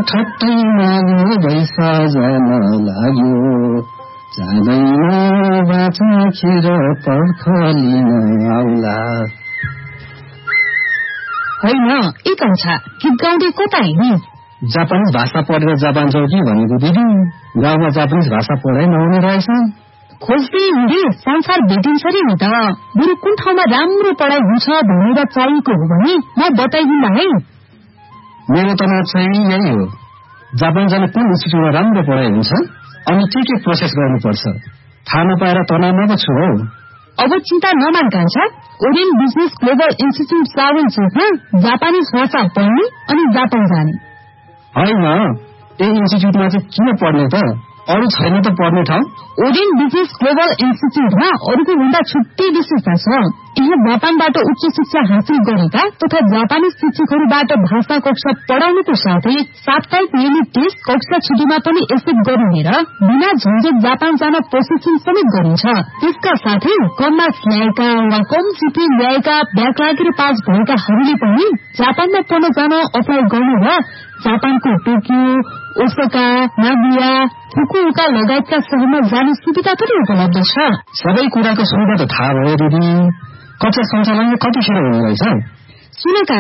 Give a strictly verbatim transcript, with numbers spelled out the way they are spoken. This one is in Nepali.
ठट्टै माग्यो भैसा जान लाग्यो जाँदैन बाँचेर पर्खलिन आउला। होइन ए कन्छा गीत गाउँदै कता हिँड्ने? जापानिज भाषा पढेर जापान जाऊ कि भनेको दिदी, गाउँमा जापानिज भाषा पढाइ नहुने रहेछ। खोज्दै हिँडे संसार भेटिन्छ रे नि त। बरु कुन ठाउँमा राम्रो पढाइ हुन्छ भनेर चाहिएको हो भने म बताइदिन्ला है। मेरो त चाहिँ यही हो, जापान जाने कुन इन्स्टिट्युटमा राम्रो पढाइ हुन्छ अनि के के प्रोसेस गर्नुपर्छ थाहा नपाएर तनावमा पो छु हौ। अब चिन्ता नमान कान्छा, Orion business global institute travel चेकमा जापानिज भाषा पढ्ने अनि जापान जाने। होइन, यही इन्स्टिट्युटमा चाहिँ किन पढ्ने त? अरू छैन त पढ्ने ठाउँ? ओरियन बिजनेस ग्लोबल इन्स्टिट्युटमा अरूको भन्दा छुट्टै विशेषता छ। यहाँ जापानबाट उच्च शिक्षा हासिल गरेका तथा जापानी शिक्षकहरूबाट भाषा कक्षा पढाउनुको साथै साप्ताहिक नियमित टेस्ट कक्षा छुट्टीमा पनि एक्सेप्ट गरिने र बिना झन्झट जापान जान प्रशिक्षण समेत गरिन्छ। त्यसका साथै कम मार्क्स ल्याएका वा कम सिपी ल्याएका ब्याक लागेर पास भएकाहरूले पनि जापानमा पढ्न जान अप्लाई गर्नु र जापानको टोकियो, ओसाका, नागोया, फुकुओका लगायतका शहरमा जाने सुविधा पनि उपलब्ध छ। सबै कुराको सुविधा त थाहा भयो दिदी, कक्षा सञ्चालन कतिखेर हुने रहेछ? सुनका